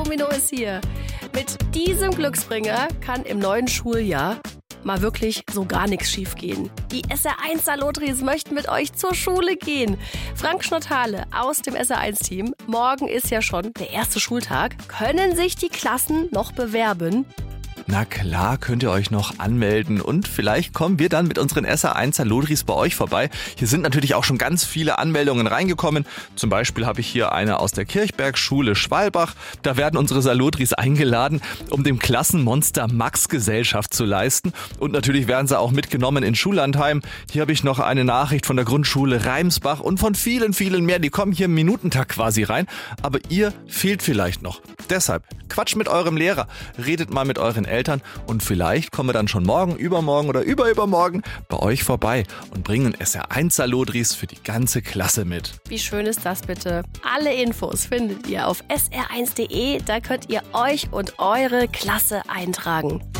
Domino ist hier. Mit diesem Glücksbringer kann im neuen Schuljahr mal wirklich so gar nichts schief gehen. Die SR1 Salotris möchten mit euch zur Schule gehen. Frank Schnottale aus dem SR1-Team. Morgen ist ja schon der erste Schultag. Können sich die Klassen noch bewerben? Na klar, könnt ihr euch noch anmelden und vielleicht kommen wir dann mit unseren SR1 Salotris bei euch vorbei. Hier sind natürlich auch schon ganz viele Anmeldungen reingekommen. Zum Beispiel habe ich hier eine aus der Kirchbergschule Schwalbach. Da werden unsere Salotris eingeladen, um dem Klassenmonster Max Gesellschaft zu leisten. Und natürlich werden sie auch mitgenommen in Schullandheim. Hier habe ich noch eine Nachricht von der Grundschule Reimsbach und von vielen, vielen mehr. Die kommen hier im Minutentakt quasi rein. Aber ihr fehlt vielleicht noch. Deshalb quatscht mit eurem Lehrer, redet mal mit euren Eltern und vielleicht kommen wir dann schon morgen, übermorgen oder übermorgen bei euch vorbei und bringen SR1 Salotris für die ganze Klasse mit. Wie schön ist das bitte? Alle Infos findet ihr auf sr1.de. Da könnt ihr euch und eure Klasse eintragen.